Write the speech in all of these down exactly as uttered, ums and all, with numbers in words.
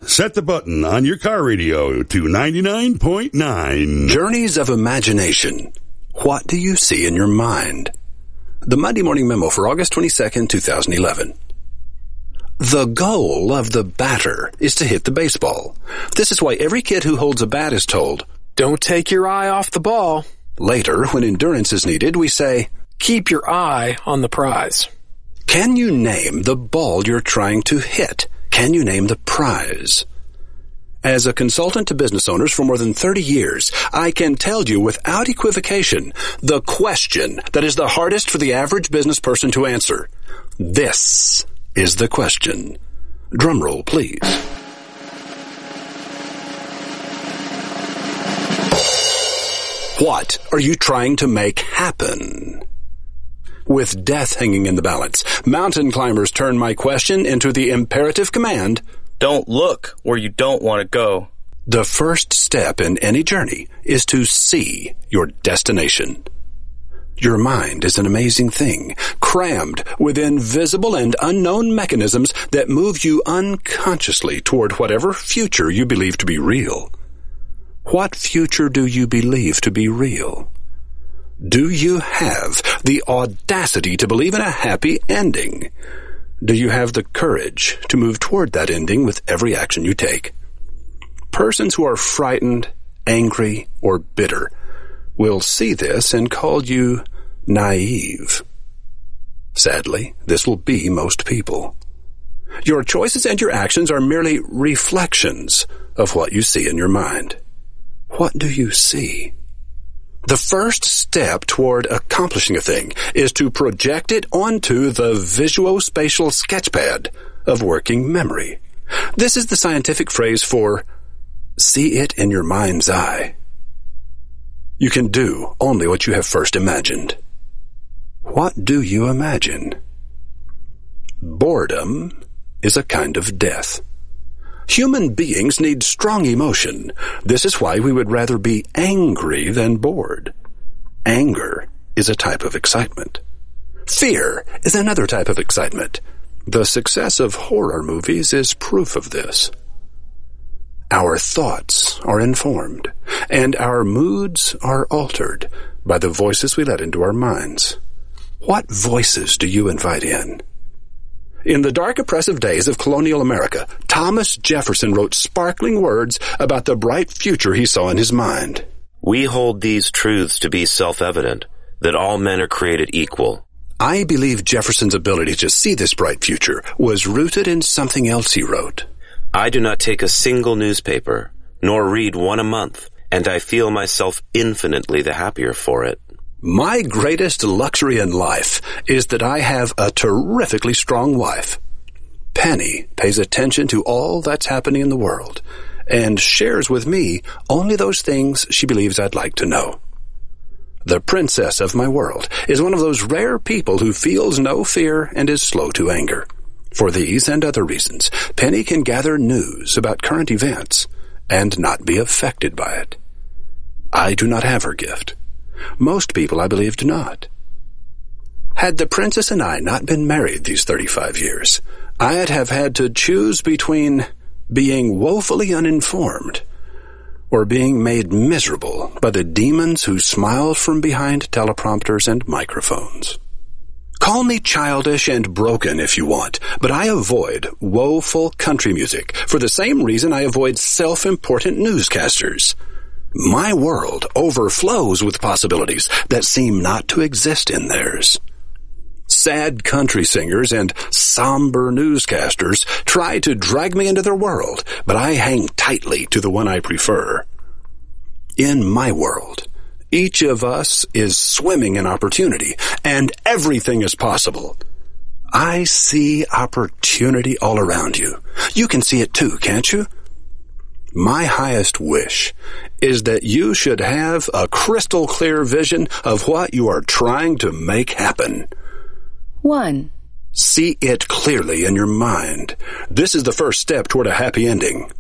Set the button on your car radio to ninety-nine point nine. Journeys of Imagination. What do you see in your mind? The Monday Morning Memo for August twenty-second, twenty eleven. The goal of the batter is to hit the baseball. This is why every kid who holds a bat is told, "Don't take your eye off the ball." Later, when endurance is needed, we say, "Keep your eye on the prize." Can you name the ball you're trying to hit? Can you name the prize? As a consultant to business owners for more than thirty years, I can tell you without equivocation the question that is the hardest for the average business person to answer. This is the question. Drum roll, please. What are you trying to make happen? With death hanging in the balance, mountain climbers turn my question into the imperative command, don't look where you don't want to go. The first step in any journey is to see your destination. Your mind is an amazing thing, crammed with invisible and unknown mechanisms that move you unconsciously toward whatever future you believe to be real. What future do you believe to be real? Do you have the audacity to believe in a happy ending? Do you have the courage to move toward that ending with every action you take? Persons who are frightened, angry, or bitter will see this and call you naive. Sadly, this will be most people. Your choices and your actions are merely reflections of what you see in your mind. What do you see? The first step toward accomplishing a thing is to project it onto the visuospatial sketchpad of working memory. This is the scientific phrase for see it in your mind's eye. You can do only what you have first imagined. What do you imagine? Boredom is a kind of death. Human beings need strong emotion. This is why we would rather be angry than bored. Anger is a type of excitement. Fear is another type of excitement. The success of horror movies is proof of this. Our thoughts are informed, and our moods are altered by the voices we let into our minds. What voices do you invite in? In the dark, oppressive days of colonial America, Thomas Jefferson wrote sparkling words about the bright future he saw in his mind. We hold these truths to be self-evident, that all men are created equal. I believe Jefferson's ability to see this bright future was rooted in something else he wrote. I do not take a single newspaper, nor read one a month, and I feel myself infinitely the happier for it. My greatest luxury in life is that I have a terrifically strong wife. Penny pays attention to all that's happening in the world and shares with me only those things she believes I'd like to know. The princess of my world is one of those rare people who feels no fear and is slow to anger. For these and other reasons, Penny can gather news about current events and not be affected by it. I do not have her gift. Most people, I believe, do not. Had the princess and I not been married these thirty-five years, I'd have had to choose between being woefully uninformed or being made miserable by the demons who smiled from behind teleprompters and microphones. Call me childish and broken if you want, but I avoid woeful country music for the same reason I avoid self-important newscasters. My world overflows with possibilities that seem not to exist in theirs. Sad country singers and somber newscasters try to drag me into their world, but I hang tightly to the one I prefer. In my world, each of us is swimming in opportunity, and everything is possible. I see opportunity all around you. You can see it too, can't you? My highest wish is that you should have a crystal clear vision of what you are trying to make happen. One. See it clearly in your mind. This is the first step toward a happy ending.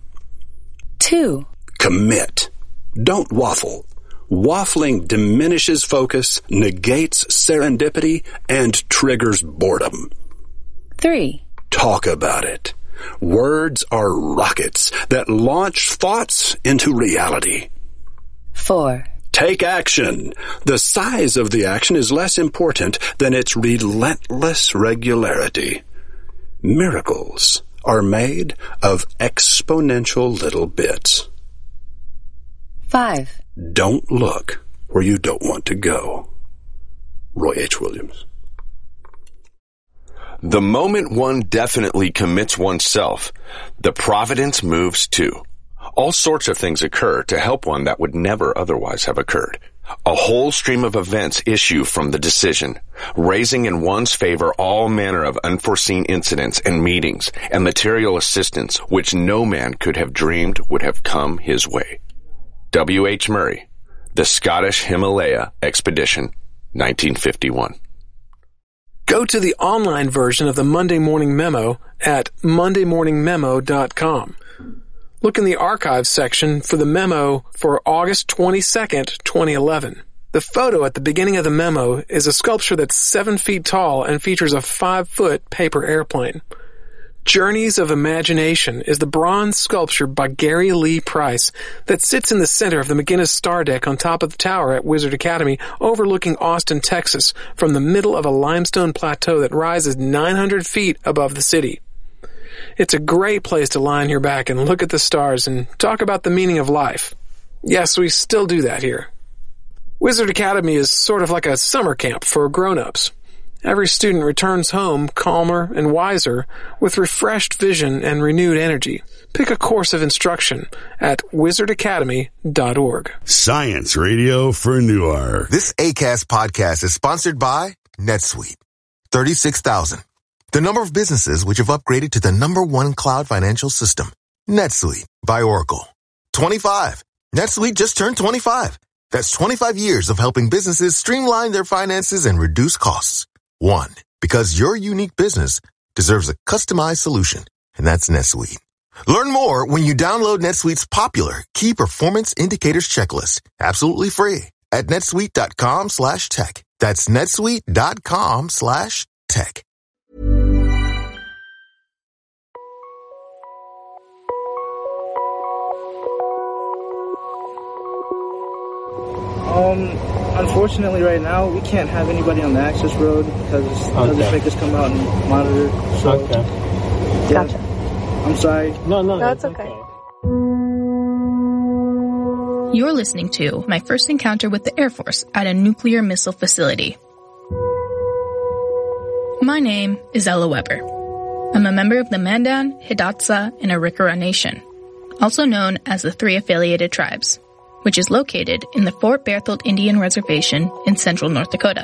Two. Commit. Don't waffle. Waffling diminishes focus, negates serendipity, and triggers boredom. Three. Talk about it. Words are rockets that launch thoughts into reality. Four. Take action. The size of the action is less important than its relentless regularity. Miracles are made of exponential little bits. Five. Don't look where you don't want to go. Roy H. Williams. The moment one definitely commits oneself, the providence moves too. All sorts of things occur to help one that would never otherwise have occurred. A whole stream of events issue from the decision, raising in one's favor all manner of unforeseen incidents and meetings and material assistance which no man could have dreamed would have come his way. W H Murray, The Scottish Himalaya Expedition, nineteen fifty-one. Go to the online version of the Monday Morning Memo at monday morning memo dot com. Look in the archives section for the memo for August twenty-second, twenty eleven. The photo at the beginning of the memo is a sculpture that's seven feet tall and features a five-foot paper airplane. Journeys of Imagination is the bronze sculpture by Gary Lee Price that sits in the center of the McGinnis Star Deck on top of the tower at Wizard Academy overlooking Austin, Texas, from the middle of a limestone plateau that rises nine hundred feet above the city. It's a great place to lie on your back and look at the stars and talk about the meaning of life. Yes, we still do that here. Wizard Academy is sort of like a summer camp for grown-ups. Every student returns home calmer and wiser with refreshed vision and renewed energy. Pick a course of instruction at wizard academy dot org. Science Radio for Newark. This Acast podcast is sponsored by NetSuite. thirty-six thousand. The number of businesses which have upgraded to the number one cloud financial system. NetSuite by Oracle. twenty-five. NetSuite just turned twenty-five. That's twenty-five years of helping businesses streamline their finances and reduce costs. One, because your unique business deserves a customized solution, and that's NetSuite. Learn more when you download NetSuite's popular Key Performance Indicators checklist, absolutely free, at netsuite.com slash tech. That's netsuite.com slash tech. Um, unfortunately right now we can't have anybody on the access road because they'll Okay. just make us come out and monitor. So, Okay. yeah, Gotcha. I'm sorry. No, no, No, it's okay. You're listening to my first encounter with the Air Force at a nuclear missile facility. My name is Ella Weber. I'm a member of the Mandan, Hidatsa, and Arikara Nation, also known as the Three Affiliated Tribes, which is located in the Fort Berthold Indian Reservation in central North Dakota.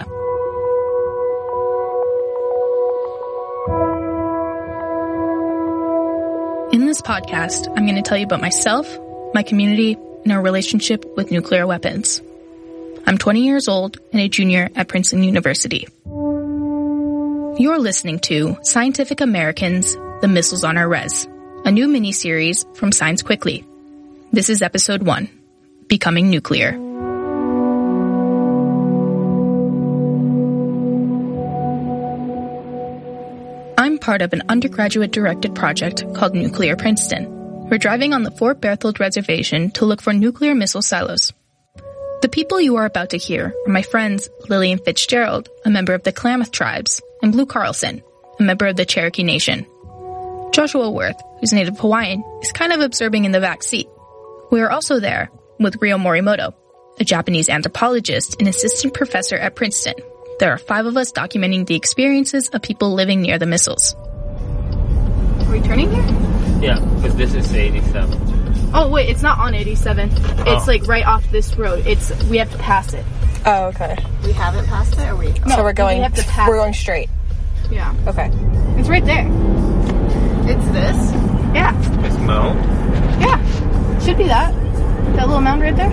In this podcast, I'm going to tell you about myself, my community, and our relationship with nuclear weapons. I'm twenty years old and a junior at Princeton University. You're listening to Scientific Americans, The Missiles on Our Res, a new mini-series from Science Quickly. This is episode one. Becoming Nuclear. I'm part of an undergraduate-directed project called Nuclear Princeton. We're driving on the Fort Berthold Reservation to look for nuclear missile silos. The people you are about to hear are my friends Lillian Fitzgerald, a member of the Klamath Tribes, and Blue Carlson, a member of the Cherokee Nation. Joshua Worth, who's native Hawaiian, is kind of observing in the back seat. We are also there with Ryo Morimoto, a Japanese anthropologist and assistant professor at Princeton. There are five of us documenting the experiences of people living near the missiles. Are we turning here? Yeah, because this is eighty-seven. Oh, wait, it's not on eighty-seven. Oh. It's like right off this road. It's we have to pass it. Oh, okay. We haven't passed it, or we? No, so we're going. We have to pass we're going straight. Yeah. Okay. It's right there. It's this? Yeah. It's mound? Yeah. Should be that. That little mound right there.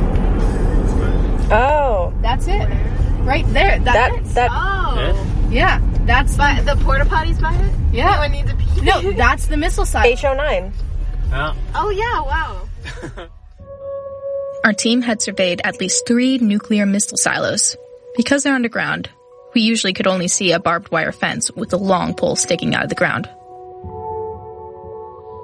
Oh. That's it. Right there. That's that, it. that. Oh. Yeah. That's by the porta potties by it. Yeah. Anyone needs a pee? No, that's the missile silo. H oh nine. Yeah. Oh yeah. Wow. Our team had surveyed at least three nuclear missile silos. Because they're underground, we usually could only see a barbed wire fence with a long pole sticking out of the ground.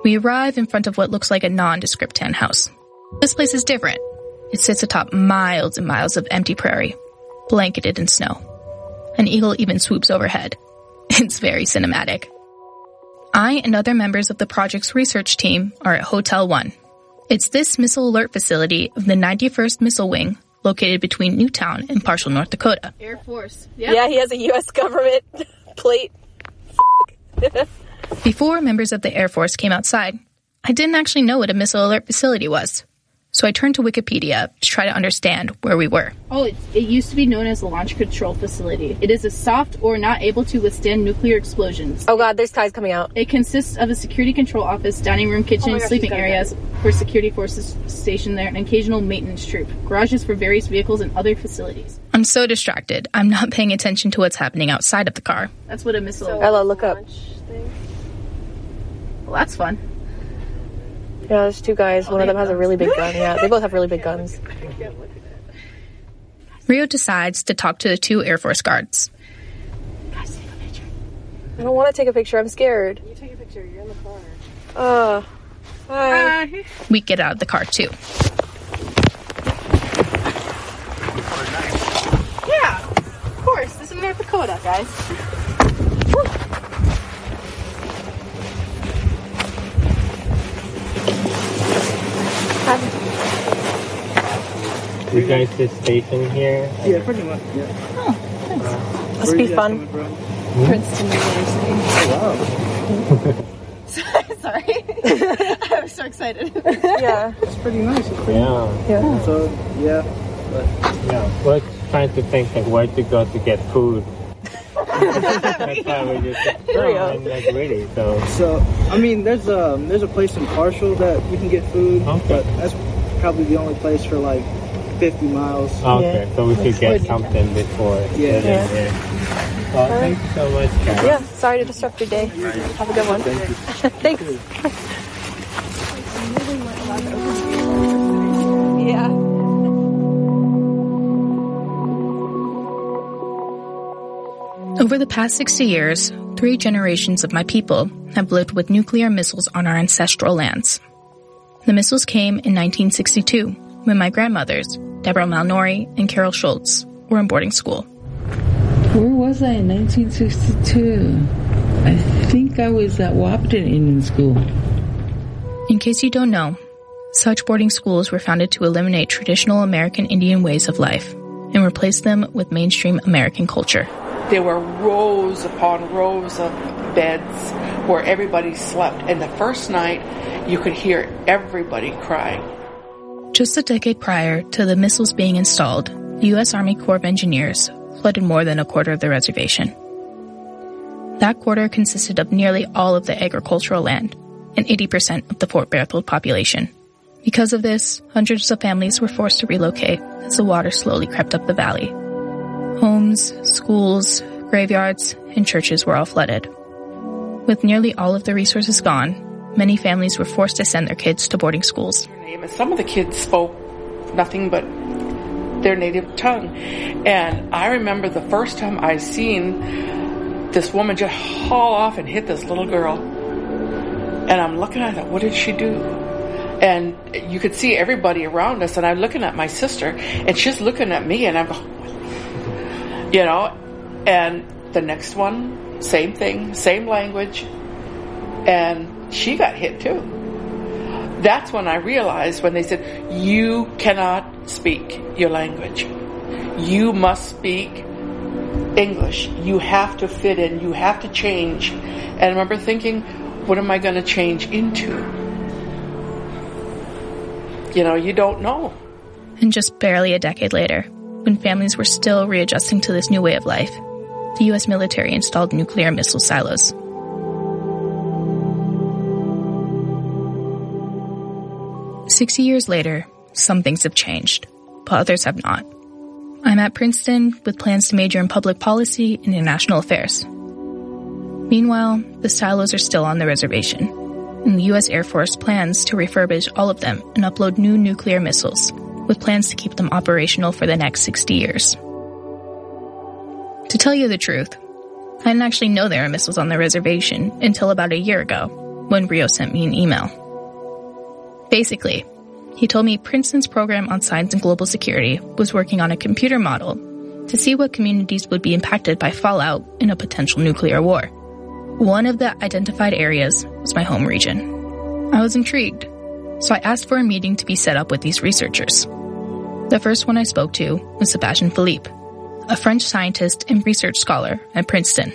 We arrive in front of what looks like a nondescript tan house. This place is different. It sits atop miles and miles of empty prairie, blanketed in snow. An eagle even swoops overhead. It's very cinematic. I and other members of the project's research team are at Hotel One. It's this missile alert facility of the ninety-first Missile Wing, located between Newtown and Parshall, North Dakota. Air Force. Yep. Yeah, he has a U S government plate. Before members of the Air Force came outside, I didn't actually know what a missile alert facility was. So I turned to Wikipedia to try to understand where we were. Oh, it, it used to be known as the Launch Control Facility. It is a soft or not able to withstand nuclear explosions. Oh god, there's ties coming out. It consists of a security control office, dining room, kitchen, oh and gosh, sleeping areas for security forces stationed there, and occasional maintenance troop, garages for various vehicles, and other facilities. I'm so distracted, I'm not paying attention to what's happening outside of the car. That's what a missile... So, Ella, look up. Well, that's fun. Yeah, there's two guys. One of them has a really big gun. Yeah, they both have really big guns. Rio decides to talk to the two Air Force guards. Guys, take a picture. I don't want to take a picture. I'm scared. You take a picture. You're in the car. Uh, hi. Hi. We get out of the car, too. Yeah, of course. This is North Dakota, guys. Woo. You guys just stationed here? Yeah, pretty much, yeah. Oh, thanks. Uh, Must be fun. Princeton University. Oh, wow. Sorry. I was so excited. Yeah. It's pretty nice. It's pretty Yeah. Nice. Yeah. So, yeah. But Yeah. We're trying to think like where to go to get food. That's why we just oh, and like really so. So I mean, there's a there's a place in Parshall that you can get food, Okay. but that's probably the only place for like fifty miles. Okay, Yeah. so we should get something before. Yeah. getting there. Well, thank you so much, Karen. Yeah, sorry to disrupt your day. Have a good one. Thank you. Thanks. Yeah. Over the past sixty years, three generations of my people have lived with nuclear missiles on our ancestral lands. The missiles came in nineteen sixty-two, when my grandmothers, Deborah Malnori and Carol Schultz, were in boarding school. Where was I in nineteen sixty-two? I think I was at Wahpeton Indian School. In case you don't know, such boarding schools were founded to eliminate traditional American Indian ways of life and replace them with mainstream American culture. There were rows upon rows of beds where everybody slept. And the first night, you could hear everybody crying. Just a decade prior to the missiles being installed, the U S Army Corps of Engineers flooded more than a quarter of the reservation. That quarter consisted of nearly all of the agricultural land and eighty percent of the Fort Berthold population. Because of this, hundreds of families were forced to relocate as the water slowly crept up the valley. Homes, schools, graveyards, and churches were all flooded. With nearly all of the resources gone, many families were forced to send their kids to boarding schools. Some of the kids spoke nothing but their native tongue. And I remember the first time I seen this woman just haul off and hit this little girl. And I'm looking at her, what did she do? And you could see everybody around us, and I'm looking at my sister, and she's looking at me, and I'm going, you know, and the next one, same thing, same language, and she got hit too. That's when I realized when they said, you cannot speak your language. You must speak English. You have to fit in. You have to change. And I remember thinking, what am I going to change into? You know, you don't know. And just barely a decade later, when families were still readjusting to this new way of life, the U S military installed nuclear missile silos. Sixty years later, some things have changed, but others have not. I'm at Princeton with plans to major in public policy and international affairs. Meanwhile, the silos are still on the reservation, and the U S Air Force plans to refurbish all of them and upload new nuclear missiles, with plans to keep them operational for the next sixty years. To tell you the truth, I didn't actually know there were missiles on the reservation until about a year ago, when Rio sent me an email. Basically, he told me Princeton's program on science and global security was working on a computer model to see what communities would be impacted by fallout in a potential nuclear war. One of the identified areas was my home region. I was intrigued, so I asked for a meeting to be set up with these researchers. The first one I spoke to was Sébastien Philippe, a French scientist and research scholar at Princeton.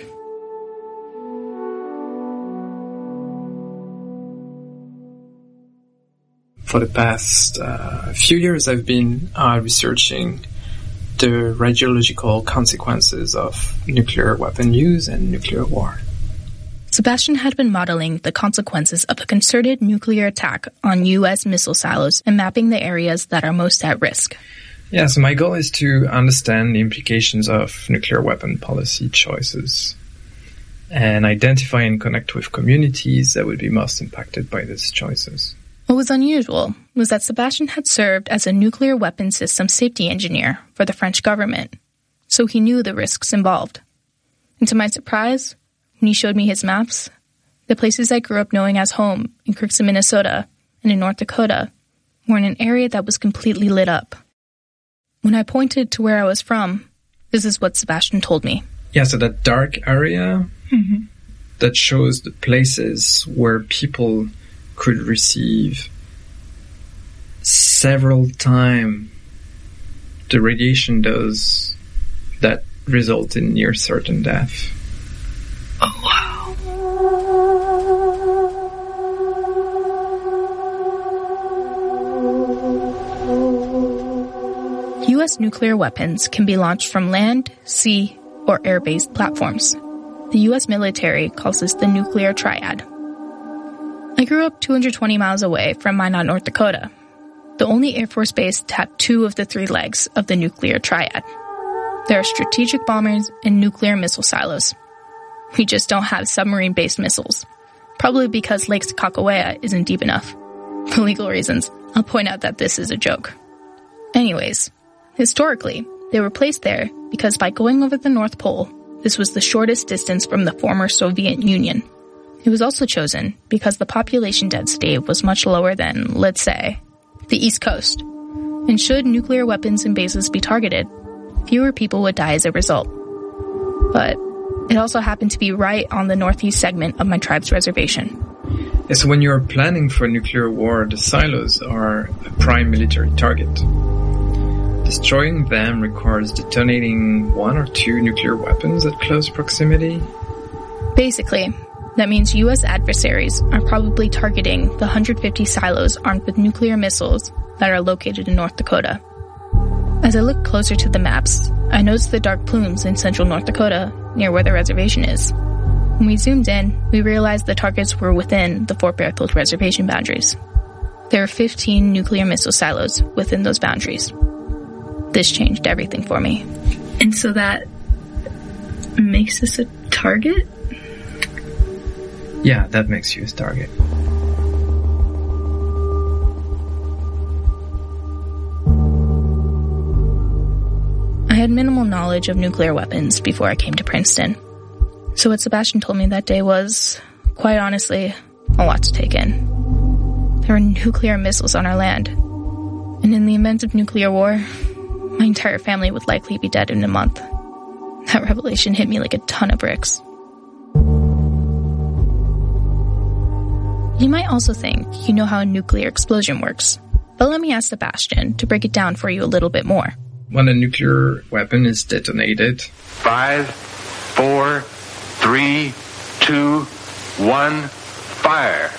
For the past uh, few years, I've been uh, researching the radiological consequences of nuclear weapon use and nuclear war. Sébastien had been modeling the consequences of a concerted nuclear attack on U S missile silos and mapping the areas that are most at risk. Yeah, so my goal is to understand the implications of nuclear weapon policy choices and identify and connect with communities that would be most impacted by these choices. What was unusual was that Sébastien had served as a nuclear weapon system safety engineer for the French government, so he knew the risks involved. And to my surprise, when he showed me his maps, the places I grew up knowing as home in Crookston, Minnesota, and in North Dakota were in an area that was completely lit up. When I pointed to where I was from, this is what Sébastien told me. Yeah, so that dark area Mm-hmm. that shows the places where people could receive several times the radiation dose that result in near certain death. Oh, wow. U S nuclear weapons can be launched from land, sea, or air-based platforms. The U S military calls this the nuclear triad. I grew up two hundred twenty miles away from Minot, North Dakota, the only Air Force base to have two of the three legs of the nuclear triad. There are strategic bombers and nuclear missile silos. We just don't have submarine-based missiles, probably because Lake Kakawea isn't deep enough. For legal reasons, I'll point out that this is a joke. Anyways, historically, they were placed there because by going over the North Pole, this was the shortest distance from the former Soviet Union. It was also chosen because the population density was much lower than, let's say, the East Coast. And should nuclear weapons and bases be targeted, fewer people would die as a result. But it also happened to be right on the northeast segment of my tribe's reservation. Yeah, so when you're planning for nuclear war, the silos are a prime military target. Destroying them requires detonating one or two nuclear weapons at close proximity. Basically, that means U S adversaries are probably targeting the one hundred fifty silos armed with nuclear missiles that are located in North Dakota. As I looked closer to the maps, I noticed the dark plumes in central North Dakota near where the reservation is. When we zoomed in, we realized the targets were within the Fort Berthold reservation boundaries. There are fifteen nuclear missile silos within those boundaries. This changed everything for me. And so that makes us a target? Yeah, that makes you a target. I had minimal knowledge of nuclear weapons before I came to Princeton. So what Sébastien told me that day was, quite honestly, a lot to take in. There were nuclear missiles on our land. And in the event of nuclear war, my entire family would likely be dead in a month. That revelation hit me like a ton of bricks. You might also think you know how a nuclear explosion works, but let me ask Sébastien to break it down for you a little bit more. When a nuclear weapon is detonated, Five, four, three, two, one, fire.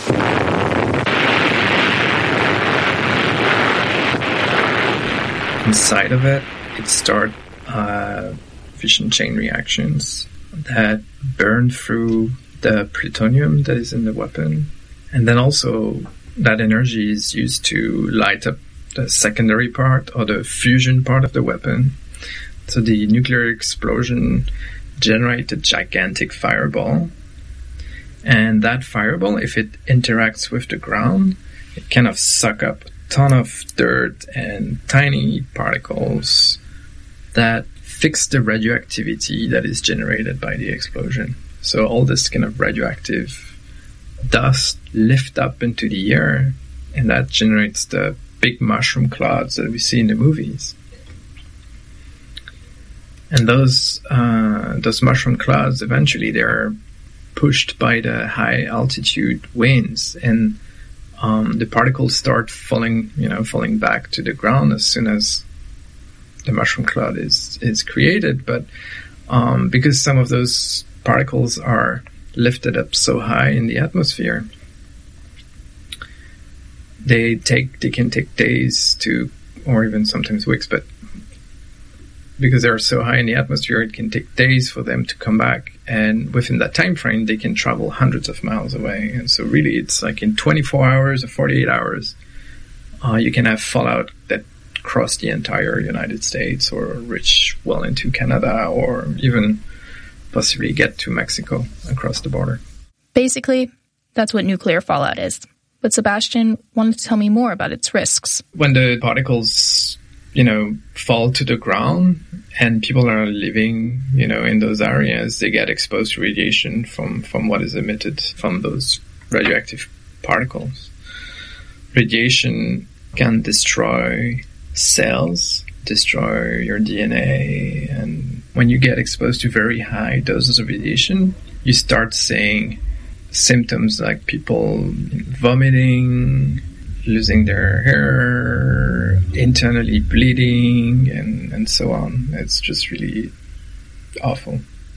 inside of it, it starts uh, fission chain reactions that burn through the plutonium that is in the weapon. And then also that energy is used to light up the secondary part or the fusion part of the weapon. So the nuclear explosion generates a gigantic fireball. And that fireball, if it interacts with the ground, it kind of suck up a ton of dirt and tiny particles that fix the radioactivity that is generated by the explosion. So all this kind of radioactive dust lift up into the air, and that generates the big mushroom clouds that we see in the movies. And those uh, those mushroom clouds, eventually they're pushed by the high altitude winds, and um, the particles start falling, you know, falling back to the ground as soon as the mushroom cloud is is created. But um, because some of those particles are lifted up so high in the atmosphere, they take they can take days to, or even sometimes weeks, but because they're so high in the atmosphere, it can take days for them to come back. And within that time frame, they can travel hundreds of miles away. And so really, it's like in twenty-four hours or forty-eight hours, uh, you can have fallout that cross the entire United States or reach well into Canada or even possibly get to Mexico across the border. Basically, that's what nuclear fallout is. But Sebastian wanted to tell me more about its risks. When the particles, you know, fall to the ground and people are living, you know, in those areas, they get exposed to radiation from, from what is emitted from those radioactive particles. Radiation can destroy cells, destroy your D N A, and when you get exposed to very high doses of radiation, you start seeing symptoms like people vomiting, losing their hair, internally bleeding, and, and so on. It's just really awful.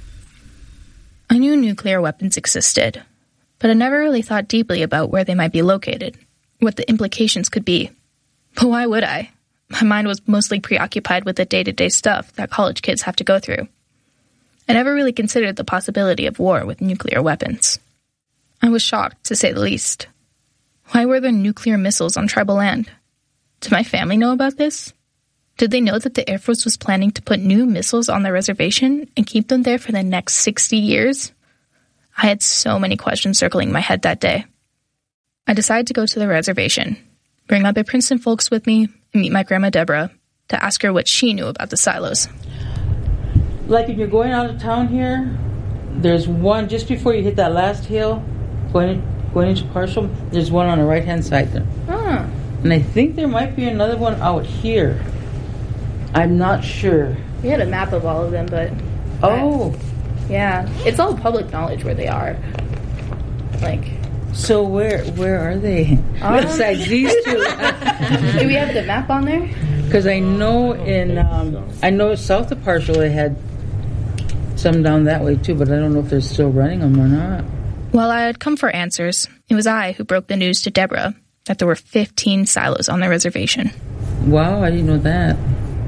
I knew nuclear weapons existed, but I never really thought deeply about where they might be located, what the implications could be. But why would I? My mind was mostly preoccupied with the day-to-day stuff that college kids have to go through. I never really considered the possibility of war with nuclear weapons. I was shocked, to say the least. Why were there nuclear missiles on tribal land? Did my family know about this? Did they know that the Air Force was planning to put new missiles on the reservation and keep them there for the next sixty years? I had so many questions circling my head that day. I decided to go to the reservation, bring other Princeton folks with me, and meet my grandma Deborah to ask her what she knew about the silos. Like if you're going out of town here, there's one just before you hit that last hill, going going into Parshall, there's one on the right-hand side there. Ah. And I think there might be another one out here. I'm not sure. We had a map of all of them, but... Oh. I, yeah. It's all public knowledge where they are. Like... So where where are they? Um, Besides these two. Do we have the map on there? Because I know in... Um, I know south of Parshall they had some down that way too, but I don't know if they're still running them or not. While I had come for answers, it was I who broke the news to Deborah that there were fifteen silos on the reservation. Wow, I didn't know that.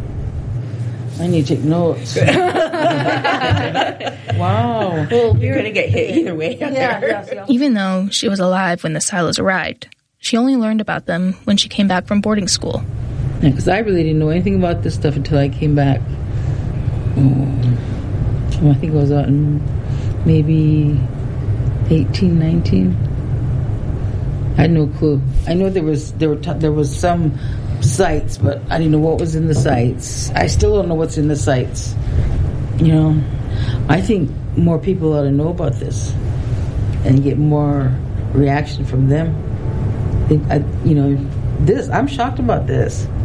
I need to take notes. Wow. Well, you're going to get hit either way. Yeah, yeah, yeah. Even though she was alive when the silos arrived, she only learned about them when she came back from boarding school. Because yeah, I really didn't know anything about this stuff until I came back. Oh, I think I was out in maybe eighteen, nineteen. I had no clue. I know there was there were t- there was some sites, but I didn't know what was in the sites. I still don't know what's in the sites. You know, I think more people ought to know about this and get more reaction from them. I, you know, this I'm shocked about this.